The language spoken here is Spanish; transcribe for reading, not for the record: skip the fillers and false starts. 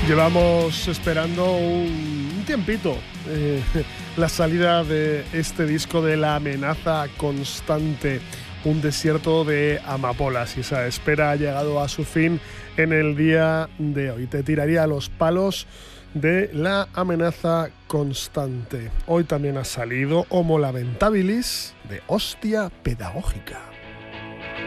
Llevamos esperando un tiempito la salida de este disco de La amenaza constante, un desierto de amapolas, y esa espera ha llegado a su fin en el día de hoy. Te tiraría a los palos de La amenaza constante. Hoy también ha salido Homo lamentabilis de Hostia Pedagógica.